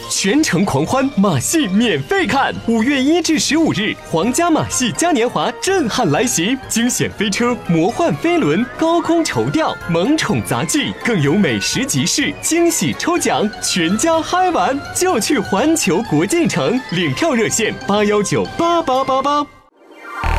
全程狂欢，马戏免费看。5月1至15日，皇家马戏嘉年华震撼来袭，惊险飞车、魔幻飞轮、高空绸吊、萌宠杂技，更有美食集市、惊喜抽奖，全家嗨玩就去环球国际城。领票热线：8198888。